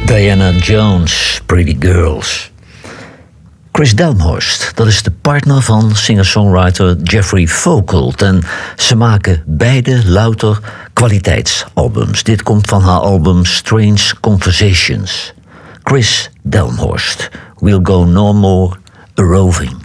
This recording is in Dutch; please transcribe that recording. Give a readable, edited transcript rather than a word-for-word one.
Diana Jones, Pretty Girls. Chris Delmhorst, dat is de partner van singer-songwriter Jeffrey Vogeldt. En ze maken beide louter kwaliteitsalbums. Dit komt van haar album Strange Conversations. Chris Delmhorst, We'll Go No More A-Roving.